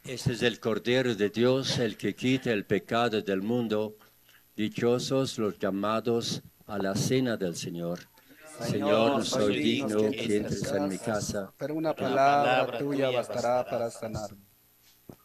Este es el Cordero de Dios, el que quita el pecado del mundo. Dichosos los llamados a la cena del Señor. Señor, Señor, no no soy soy digno que digno que entres en mi entres en mi casa, casa, pero una pero palabra tuya bastará para sanarme.